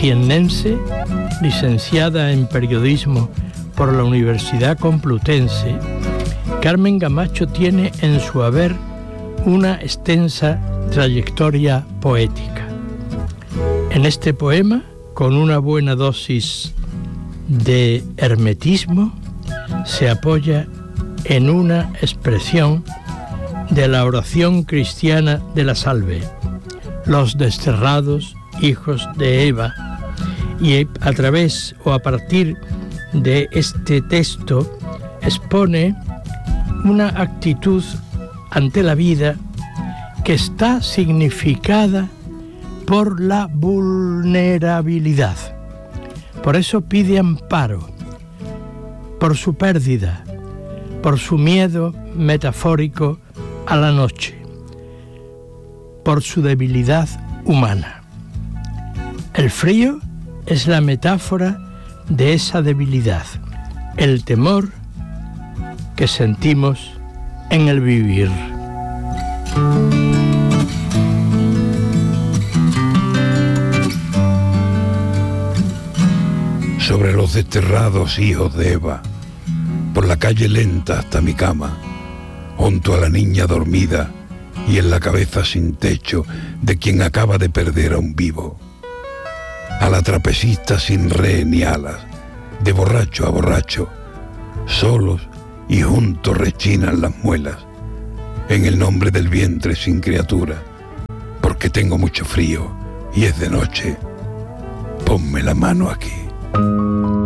jiennense, licenciada en periodismo por la Universidad Complutense, Carmen Camacho tiene en su haber una extensa trayectoria poética. En este poema, con una buena dosis de hermetismo, se apoya en una expresión de la oración cristiana de la Salve, los desterrados hijos de Eva, y a través o a partir de este texto expone una actitud ante la vida que está significada por la vulnerabilidad. Por eso pide amparo, por su pérdida, por su miedo metafórico a la noche, por su debilidad humana. El frío es la metáfora de esa debilidad, el temor que sentimos en el vivir. Sobre los desterrados hijos de Eva, por la calle lenta hasta mi cama, junto a la niña dormida y en la cabeza sin techo de quien acaba de perder a un vivo, a la trapecista sin re ni alas, de borracho a borracho, solos y juntos rechinan las muelas, en el nombre del vientre sin criatura, porque tengo mucho frío y es de noche, ponme la mano aquí.